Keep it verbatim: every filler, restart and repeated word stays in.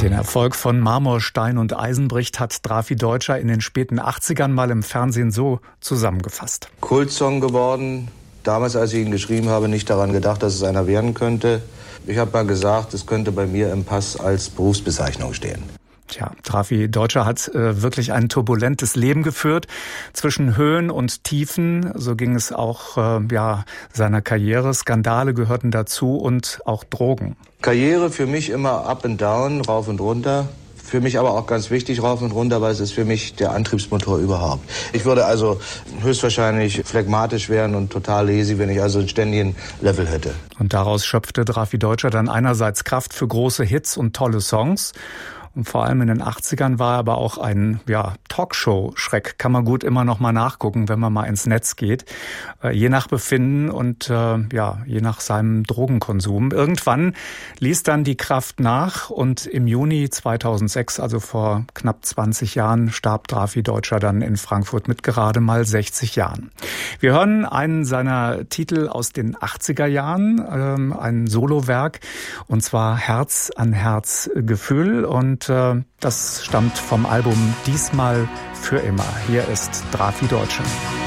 Den Erfolg von Marmor, Stein und Eisen bricht hat Drafi Deutscher in den späten achtzigern mal im Fernsehen so zusammengefasst. Kultsong geworden. Damals, als ich ihn geschrieben habe, nicht daran gedacht, dass es einer werden könnte. Ich habe mal gesagt, es könnte bei mir im Pass als Berufsbezeichnung stehen. Tja, Drafi Deutscher hat äh, wirklich ein turbulentes Leben geführt, zwischen Höhen und Tiefen. So ging es auch äh, ja seiner Karriere. Skandale gehörten dazu und auch Drogen. Karriere für mich immer up and down, rauf und runter. Für mich aber auch ganz wichtig, rauf und runter, weil es ist für mich der Antriebsmotor überhaupt. Ich würde also höchstwahrscheinlich phlegmatisch werden und total lazy, wenn ich also einen ständigen Level hätte. Und daraus schöpfte Drafi Deutscher dann einerseits Kraft für große Hits und tolle Songs. Und vor allem in den achtzigern war er aber auch ein ja, Talkshow-Schreck. Kann man gut immer noch mal nachgucken, wenn man mal ins Netz geht. Äh, je nach Befinden und äh, ja, je nach seinem Drogenkonsum. Irgendwann ließ dann die Kraft nach und im Juni zweitausendsechs, also vor knapp zwanzig Jahren, starb Drafi Deutscher dann in Frankfurt mit gerade mal sechzig Jahren. Wir hören einen seiner Titel aus den achtziger Jahren, ähm, ein Solowerk, und zwar Herz an Herz Gefühl, und das stammt vom Album Diesmal für immer. Hier ist Drafi Deutscher.